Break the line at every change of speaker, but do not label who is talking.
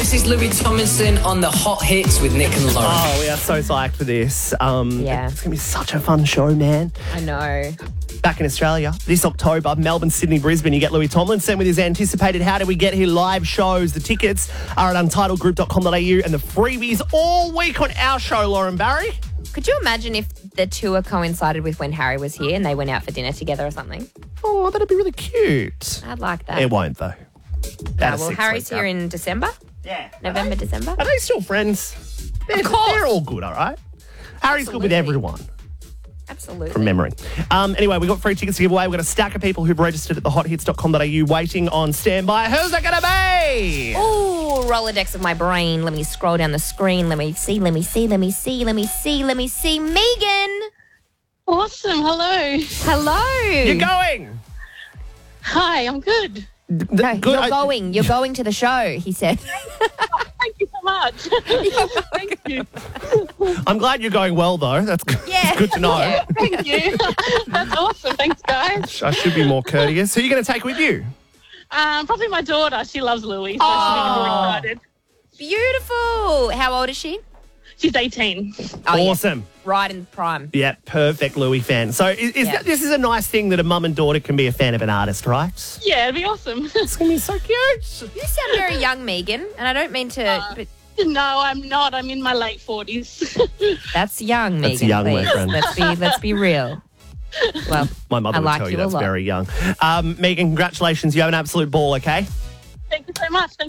This is Louis Tomlinson on the Hot Hits with Nick and Lauren.
Oh, we are so psyched for this.
Yeah.
It's going to be such a fun show, man.
I know.
Back in Australia this October, Melbourne, Sydney, Brisbane, you get Louis Tomlinson with his anticipated How Did We Get Here live shows. The tickets are at untitledgroup.com.au and the freebies all week on our show, Lauren Barry.
Could you imagine if the tour coincided with when Harry was here and they went out for dinner together or something?
Oh, that'd be really cute.
I'd like that.
It won't, though.
Well, Harry's here in December.
Yeah.
November, December.
Are they still friends?
Of course.
They're all good, all right? Harry's good with everyone.
Absolutely.
From memory. Anyway, we've got free tickets to give away. We've got a stack of people who've registered at thehothits.com.au waiting on standby. Who's it going to be?
Oh, Rolodex of my brain. Let me scroll down the screen. Let me see. Megan.
Awesome. Hello.
Hello.
You're going.
Hi, I'm good.
No,
Good.
You're going to the show, he said.
Thank you so much. Thank you.
I'm glad you're going well, though. That's good.
Yeah.
It's good to know.
Yeah.
Thank you. That's awesome. Thanks, guys.
I should be more courteous. Who are you going to take with you?
Probably my daughter. She loves Louis, so she'll be really excited.
Beautiful. How old is she?
She's 18.
Oh, yeah.
Awesome.
Right in prime.
Yeah, perfect Louis fan. So this is a nice thing that a mum and daughter can be a fan of an artist, right?
Yeah, it'd be awesome.
It's going to be so cute.
You sound very young, Megan, and I don't mean to... but
No, I'm not. I'm in my late 40s.
that's young, Megan.
That's young, my
please.
friend.
Let's be real. Well,
My mother
I
would
like
tell
you
you
a
that's
lot.
very young. Megan, congratulations. You have an absolute ball, okay?
Thank you so much.